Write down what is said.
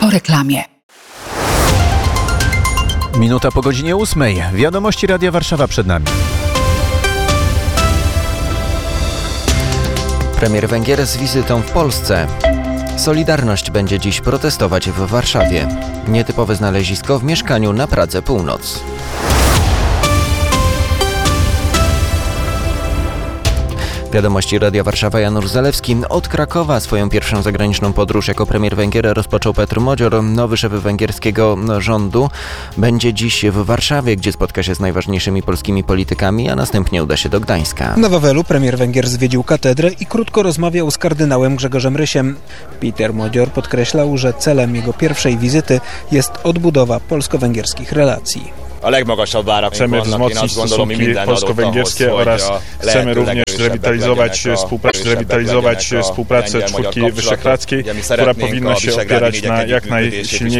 po reklamie. Minuta po godzinie 8. Wiadomości Radia Warszawa przed nami. Premier Węgier z wizytą w Polsce. Solidarność będzie dziś protestować w Warszawie. Nietypowe znalezisko w mieszkaniu na Pradze Północ. Wiadomości Radia Warszawa, Janusz Zalewski. Od Krakowa swoją pierwszą zagraniczną podróż jako premier Węgier rozpoczął Petr Modzior. Nowy szef węgierskiego rządu będzie dziś w Warszawie, gdzie spotka się z najważniejszymi polskimi politykami, a następnie uda się do Gdańska. Na Wawelu premier Węgier zwiedził katedrę i krótko rozmawiał z kardynałem Grzegorzem Rysiem. Peter Modzior podkreślał, że celem jego pierwszej wizyty jest odbudowa polsko-węgierskich relacji. Chcemy wzmocnić stosunki polsko-węgierskie oraz chcemy również rewitalizować współpracę Czwórki Wyszehradzkiej, która powinna się opierać na jak najsilniejszej